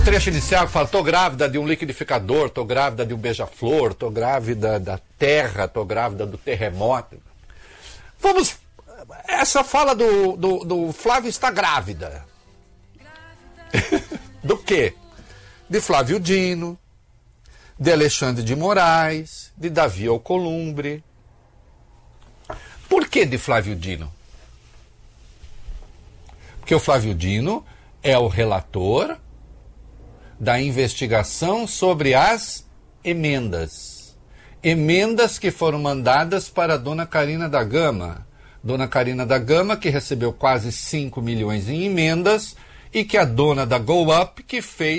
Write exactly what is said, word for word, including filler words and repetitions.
Trecho inicial que fala, tô grávida de um liquidificador, tô grávida de um beija-flor, tô grávida da terra, tô grávida do terremoto. Vamos, essa fala do, do, do Flávio está grávida. Do quê? De Flávio Dino, de Alexandre de Moraes, de Davi Alcolumbre. Por que de Flávio Dino? Porque o Flávio Dino é o relator da investigação sobre as emendas. Emendas que foram mandadas para a dona Carina da Gama. Dona Carina da Gama, que recebeu quase cinco milhões em emendas, e que a dona da Go Up, que fez